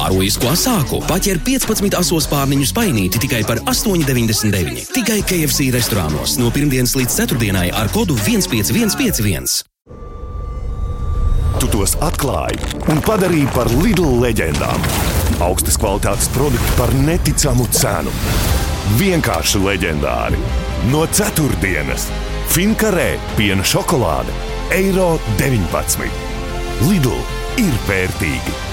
Pārojisko sāku paķer 15 asos pārniņu spainīti tikai par 8,99. Tikai KFC restorānos no pirmdienas līdz ceturtdienai ar kodu 15151. Tu tos atklāji un padarīji par Lidl leģendām. Augstas kvalitātes produkti par neticamu cenu. Vienkārši leģendāri. No ceturtdienas. Finkarē piena šokolāde €19. Lidl ir vērtīgi.